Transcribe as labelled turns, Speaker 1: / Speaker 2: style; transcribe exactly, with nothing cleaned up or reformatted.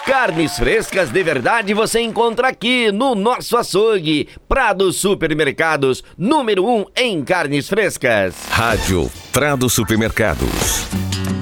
Speaker 1: Carnes frescas de verdade você encontra aqui no nosso açougue. Prado Supermercados, número um em carnes frescas.
Speaker 2: Rádio Prado Supermercados.